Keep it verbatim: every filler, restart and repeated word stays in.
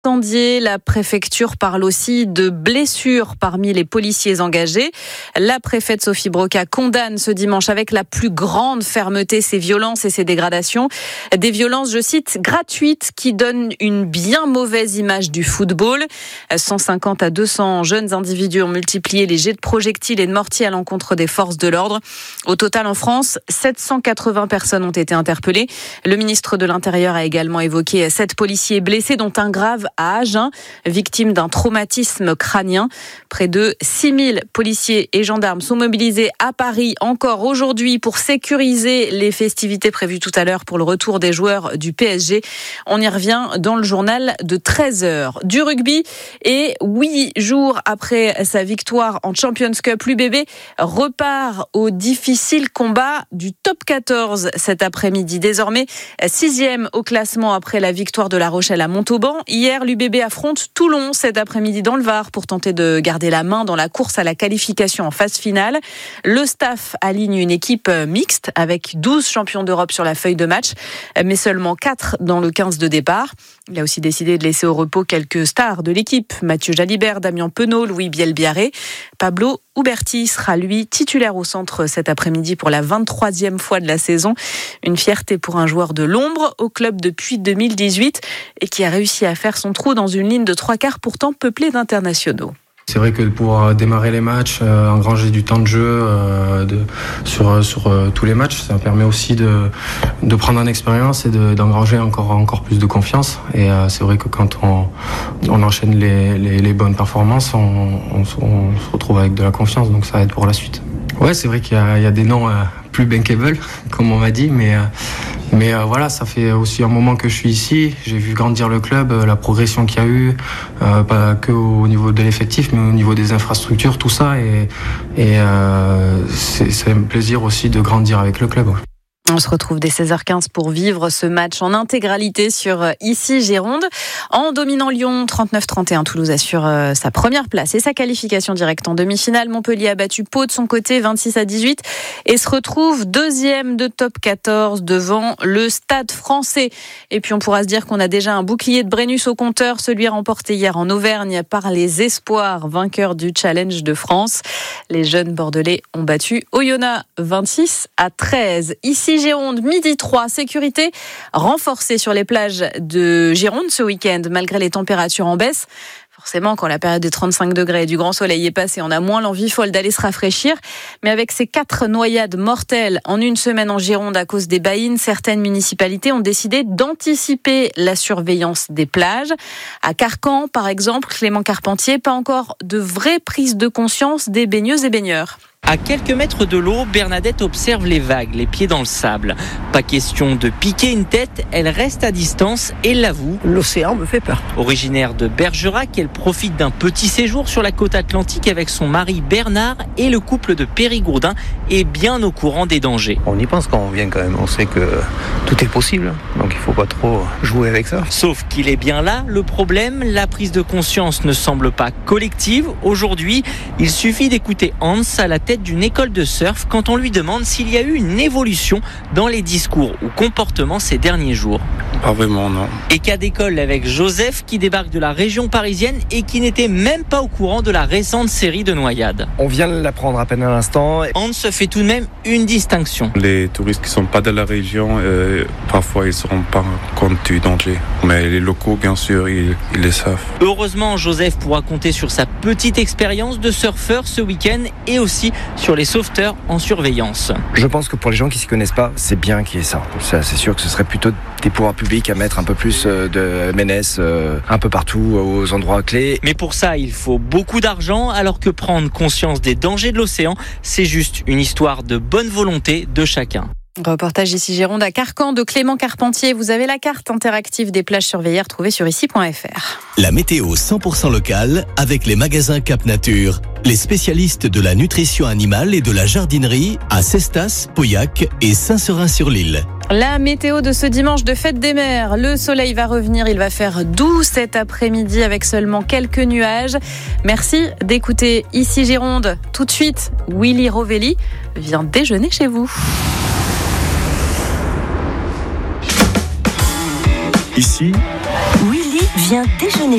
Incendié, la préfecture parle aussi de blessures parmi les policiers engagés. La préfète Sophie Broca condamne ce dimanche avec la plus grande fermeté ces violences et ces dégradations. Des violences, je cite, gratuites qui donnent une bien mauvaise image du football. cent cinquante à deux cents jeunes individus ont multiplié les jets de projectiles et de mortiers à l'encontre des forces de l'ordre. Au total, en France, sept cent quatre-vingts personnes ont été interpellées. Le ministre de l'Intérieur a également évoqué sept policiers blessés, dont un grave à Agen, victime d'un traumatisme crânien. Près de six mille policiers et gendarmes sont mobilisés à Paris encore aujourd'hui pour sécuriser les festivités prévues tout à l'heure pour le retour des joueurs du P S G. On y revient dans le journal de treize heures. Du rugby et huit jours après sa victoire en Champions Cup, l'U B B repart au difficile combat du top quatorze cet après-midi. Désormais sixième au classement après la victoire de La Rochelle à Montauban. Hier, l'U B B affronte Toulon cet après-midi dans le Var pour tenter de garder la main dans la course à la qualification en phase finale. Le staff aligne une équipe mixte avec douze champions d'Europe sur la feuille de match, mais seulement quatre dans le quinze de départ. Il a aussi décidé de laisser au repos quelques stars de l'équipe. Mathieu Jalibert, Damien Penaud, Louis Bielbiarré. Pablo Huberti sera lui titulaire au centre cet après-midi pour la vingt-troisième fois de la saison. Une fierté pour un joueur de l'ombre au club depuis deux mille dix-huit et qui a réussi à faire son trou dans une ligne de trois quarts pourtant peuplée d'internationaux. C'est vrai que de pouvoir démarrer les matchs, euh, engranger du temps de jeu euh, de, sur, sur euh, tous les matchs, ça permet aussi de, de prendre en expérience et de, d'engranger encore, encore plus de confiance. Et euh, c'est vrai que quand on, on enchaîne les, les, les bonnes performances, on, on, on se retrouve avec de la confiance, donc ça aide pour la suite. Ouais, c'est vrai qu'il y a, il y a des noms euh, plus bankable, comme on m'a dit, mais... Euh, Mais euh, voilà, ça fait aussi un moment que je suis ici. J'ai vu grandir le club, euh, la progression qu'il y a eu, euh, pas que au niveau de l'effectif, mais au niveau des infrastructures, tout ça. Et, et euh, c'est, c'est un plaisir aussi de grandir avec le club. On se retrouve dès seize heures quinze pour vivre ce match en intégralité sur Ici Gironde. En dominant Lyon, trente-neuf trente et un, Toulouse assure sa première place et sa qualification directe en demi-finale. Montpellier a battu Pau de son côté vingt-six à dix-huit et se retrouve deuxième de top quatorze devant le Stade Français. Et puis on pourra se dire qu'on a déjà un bouclier de Brennus au compteur, celui remporté hier en Auvergne par les Espoirs, vainqueurs du Challenge de France. Les jeunes Bordelais ont battu Oyonnax vingt-six à treize. Ici Gironde, midi trois, sécurité renforcée sur les plages de Gironde ce week-end, malgré les températures en baisse. Forcément, quand la période des trente-cinq degrés et du grand soleil est passée, on a moins l'envie folle d'aller se rafraîchir. Mais avec ces quatre noyades mortelles en une semaine en Gironde à cause des baïnes, certaines municipalités ont décidé d'anticiper la surveillance des plages. À Carcan, par exemple, Clément Carpentier, pas encore de vraie prise de conscience des baigneuses et baigneurs. À quelques mètres de l'eau, Bernadette observe les vagues, les pieds dans le sable. Pas question de piquer une tête, elle reste à distance et l'avoue. L'océan me fait peur. Originaire de Bergerac, elle profite d'un petit séjour sur la côte atlantique avec son mari Bernard et le couple de Périgourdin est bien au courant des dangers. On y pense quand on vient quand même, on sait que tout est possible, donc il faut pas trop jouer avec ça. Sauf qu'il est bien là, le problème, la prise de conscience ne semble pas collective. Aujourd'hui, il suffit d'écouter Hans à la tête d'une école de surf quand on lui demande s'il y a eu une évolution dans les discours ou comportements ces derniers jours. Pas vraiment, non. Et cas d'école avec Joseph qui débarque de la région parisienne et qui n'était même pas au courant de la récente série de noyades. On vient de l'apprendre à peine à l'instant. Hans se fait tout de même une distinction. Les touristes qui ne sont pas de la région, euh, parfois ils ne se rendent pas compte du danger. Mais les locaux, bien sûr, ils, ils le savent. Heureusement, Joseph pourra compter sur sa petite expérience de surfeur ce week-end et aussi sur les sauveteurs en surveillance. Je pense que pour les gens qui ne s'y connaissent pas, c'est bien qu'il y ait ça. ça. C'est sûr que ce serait plutôt des pouvoirs publics à mettre un peu plus de M N S euh, un peu partout aux endroits clés. Mais pour ça, il faut beaucoup d'argent, alors que prendre conscience des dangers de l'océan, c'est juste une histoire de bonne volonté de chacun. Reportage Ici Gironde à Carcan de Clément Carpentier. Vous avez la carte interactive des plages surveillées retrouvée sur ici point f r. La météo cent pour cent locale avec les magasins Cap Nature. Les spécialistes de la nutrition animale et de la jardinerie à Cestas, Pauillac et Saint-Seurin-sur-l'Île. La météo de ce dimanche de fête des mères. Le soleil va revenir, il va faire doux cet après-midi avec seulement quelques nuages. Merci d'écouter Ici Gironde. Tout de suite, Willy Rovelli vient déjeuner chez vous. Ici, Willy Viens déjeuner